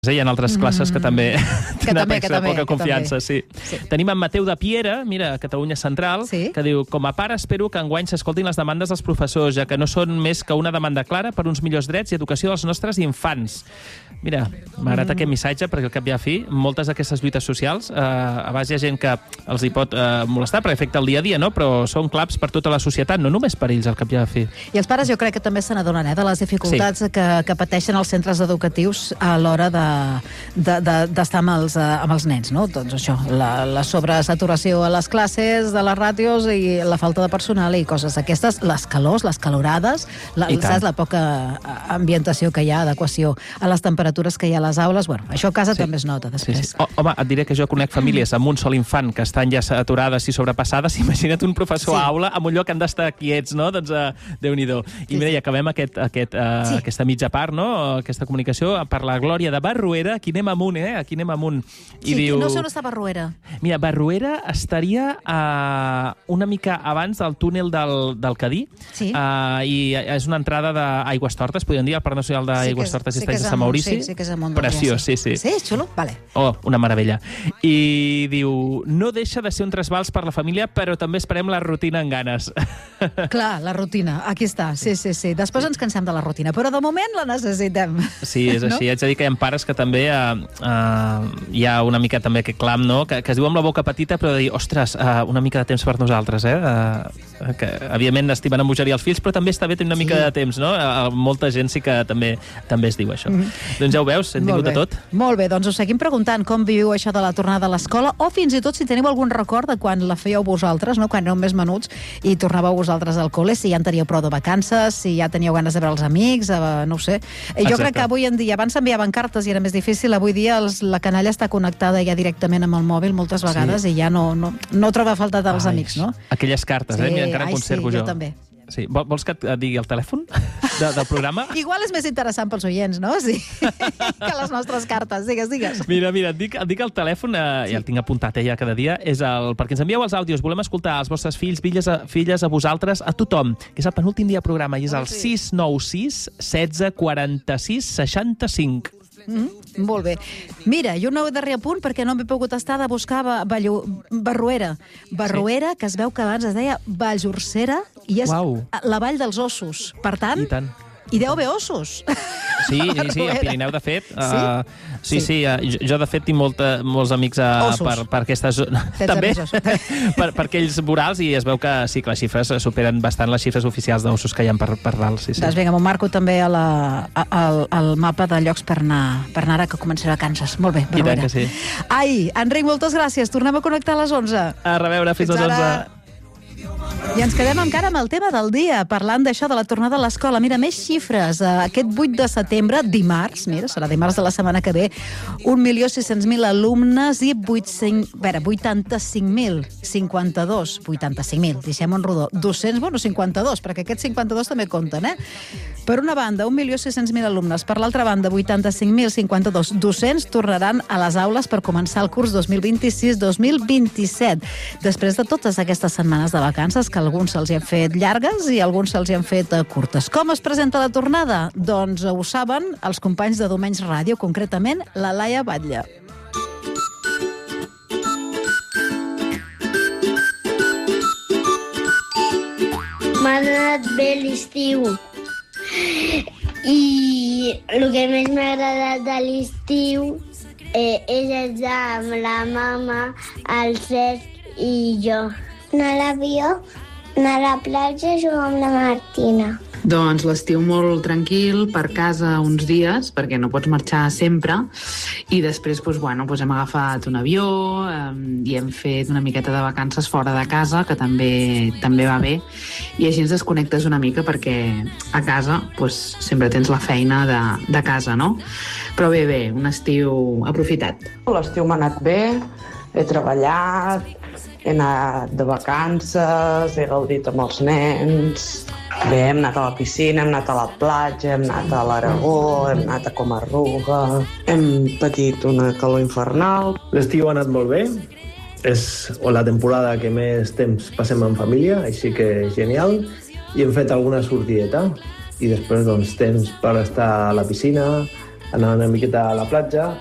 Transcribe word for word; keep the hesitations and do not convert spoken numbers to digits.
Hi ha altres classes que també Que tenen també, que extra també, poca que confiança, també. sí. Sí. Tenim en Mateu de Piera, mira, a Catalunya Central, Sí. que diu: com a pare espero que enguany s'escoltin les demandes dels professors, ja que no són més que una demanda clara per uns millors drets i educació dels nostres infants. Mira, m'ha agradat mm. aquest missatge, perquè al cap i a fi, moltes d'aquestes lluites socials, eh, a vegades hi ha gent que els hi pot eh, molestar, perquè afecta el dia a dia, no? Però són claps per tota la societat, no només per ells, al cap i a la fi. I els pares jo crec que també se n'adonen eh, de les dificultats sí. que, que pateixen els centres educatius a l'hora de, de, de, d'estar amb els, amb els nens, no? Doncs això, la, la sobresaturació a les classes, de les ràtios i la falta de personal i coses d'aquestes, les calors, les calorades, la, saps, la poca ambientació que hi ha, adequació a les temperatures que hi ha a les aules, bueno, això a casa sí. també es nota després. Sí, sí. O, home, et diré que jo conec famílies amb un sol infant que estan ja saturades i sobrepassades. Imagina't un professor sí. a aula amb un lloc que han d'estar quiets, no? Doncs uh, Déu-n'hi-do. I sí, mira, sí. i acabem aquest, aquest, uh, sí. aquesta mitja part, no? Aquesta comunicació per la Glòria de Barruera. Aquí anem amunt, eh? Aquí anem amunt. I sí, diu... no sé on està Barruera. Mira, Barruera estaria uh, una mica abans del túnel del, del Cadí. Sí. Uh, I és una entrada d'Aigüestortes, podríem dir, el Parc Nacional d'Aigüestortes sí i Estanys de Sant Maurici. Sí, sí que és amunt. Preciós, sí, sí. Sí, és xulo? Vale. Oh, una meravella. I diu, no deixa de ser un trasbals per la família, però també esperem la rutina en ganes. Clar, la rutina, aquí està, sí, sí, sí. Després sí. ens cansem de la rutina, però de moment la necessitem. Sí, és així. No? Haig de dir que hi ha pares que també uh, uh, hi ha una mica també aquest clam, no? Que, que es diu amb la boca petita, però de dir, ostres, uh, una mica de temps per nosaltres, eh? Uh, que, evidentment, estimen a bogeria els fills, però també està bé tenir una mica sí. de temps, no? Uh, molta gent sí que també també es diu això. Mm -hmm. Doncs ja ho veus, hem tingut de tot. Molt bé, doncs us seguim preguntant com viviu això de la tornada a l'escola, o fins i tot si teniu algun record de quan la fèieu vosaltres, no? Quan éreu més menuts i tornàveu vosaltres al col·le, si ja en teníeu prou de vacances, si ja teníeu ganes de veure els amics, eh, no ho sé. Exacte. Jo crec que avui en dia, abans s'enviaven cartes i era més difícil, avui dia els, la canalla està connectada ja directament amb el mòbil moltes vegades sí. i ja no, no, no troba falta dels ai, amics, no? Aquelles cartes, sí, eh? Mira, encara ai, conservo sí, jo. jo també. Sí. Vols que et digui el telèfon de, del programa? Igual és més interessant pels oients, no? Sí. que les nostres cartes. Digues, digues. Mira, mira, et dic, et dic el telèfon, eh, sí. ja el tinc apuntat eh, ja cada dia, és el, perquè ens envieu els àudios, volem escoltar els vostres fills, filles, a, filles, a vosaltres, a tothom, que és el penúltim dia de programa, i és el sí. sis nou sis setze quaranta-sis seixanta-cinc. Mm, molt bé. Mira, i un nou darrer apunt, perquè no m'he pogut estar de buscar Ballo, Barruera. Barruera, sí. que es veu que abans es deia Valljorcera, i és Uau. la vall dels ossos. Per tant, I tant. hi deu haver ossos. Sí, sí, sí, al Pirineu, de fet. Sí, uh, sí, sí, sí uh, jo, de fet, tinc molta, molts amics uh, per, per aquestes... També, per, per aquells vorals, i es veu que sí, que les xifres superen bastant les xifres oficials d'ossos que hi ha per, per dalt. Sí, sí. Doncs vinga, m'ho marco també a la, a, al, al mapa de llocs per anar, per anar ara que començaré vacances. Molt bé, I tant que sí. Ai, Enric, moltes gràcies. Tornem a connectar a les onze. A reveure, fins, fins a les onze. I ens quedem encara amb el tema del dia, parlant d'això de la tornada a l'escola. Mira, més xifres. Aquest vuit de setembre, dimarts, mira, serà dimarts de la setmana que ve, un milió sis-cents mil alumnes i vuitanta-cinc mil cinquanta-dos, vuitanta-cinc mil, deixem en rodó, dos-cents, bueno, cinquanta-dos, perquè aquests cinquanta-dos també compten, eh? Per una banda, un milió sis-cents mil alumnes. Per l'altra banda, vuitanta-cinc mil cinquanta-dos docents tornaran a les aules per començar el curs dos mil vint-i-sis dos mil vint-i-set. Després de totes aquestes setmanes de vacances, que alguns se'ls hi han fet llargues i alguns se'ls hi han fet curtes. Com es presenta la tornada? Doncs ho saben els companys de Domenys Ràdio, concretament la Laia Batlle. M'ha anat bé l'estiu. I el que més m'ha agradat de l'estiu eh, és estar amb la mama, el Cesc i jo. Anar a l'avió, anar a la platja i jugar amb la Martina. Doncs l'estiu molt tranquil, per casa uns dies, perquè no pots marxar sempre, i després doncs, bueno, doncs hem agafat un avió eh, i hem fet una miqueta de vacances fora de casa, que també també va bé, i així ens desconnectes una mica, perquè a casa doncs, sempre tens la feina de, de casa, no? Però bé, bé, un estiu aprofitat. L'estiu m'ha anat bé, he treballat, he anat de vacances, he gaudit amb els nens. Bé, hem anat a la piscina, hem anat a la platja, hem anat a l'Aragó, hem anat a Comarruga, hem patit una calor infernal. L'estiu ha anat molt bé, és la temporada que més temps passem en família, així que genial, i hem fet alguna sortideta, i després doncs temps per estar a la piscina, anar una miqueta a la platja